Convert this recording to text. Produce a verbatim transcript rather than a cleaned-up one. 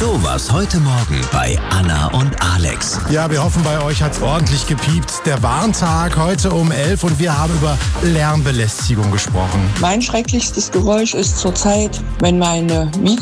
Sowas heute Morgen bei Anna und Alex. Ja, wir hoffen, bei euch hat's ordentlich gepiept. Der Warntag heute um elf und wir haben über Lärmbelästigung gesprochen. Mein schrecklichstes Geräusch ist zurzeit, wenn meine Miete